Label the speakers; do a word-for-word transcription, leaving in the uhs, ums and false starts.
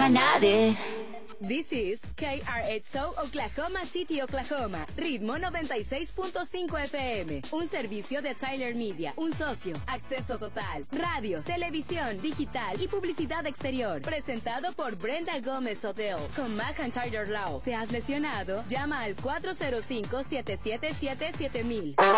Speaker 1: a nadie.
Speaker 2: This is K R X O Oklahoma City, Oklahoma. Ritmo noventa y seis punto cinco F M. Un servicio de Tyler Media. Un socio. Acceso total. Radio, televisión, digital y publicidad exterior. Presentado por Brenda Gómez Hotel. Con McIntyre Law. ¿Te has lesionado? Llama al cuatro cero cinco, siete siete siete, siete mil.